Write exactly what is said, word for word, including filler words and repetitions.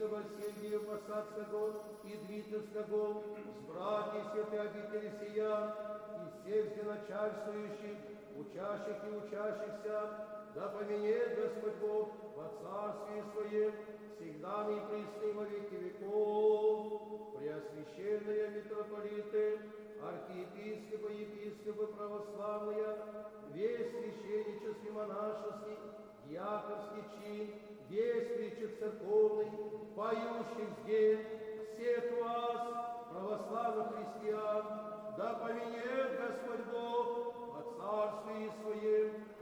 Архиепископа Сергия Посадского и Дмитровского, с братьями святой обители сия, и всех начальствующих, учащих и учащихся, да поменяет Господь Бог во Царстве Своем, всегда и присно во веки веков. Преосвященные митрополиты, архиепископы, епископы православные, весь священнический, монашеский, дьяковский чин, весь причет церковный, поющих здесь, всех вас, православных христиан, да поменяет Господь Бог во Царстве Своем,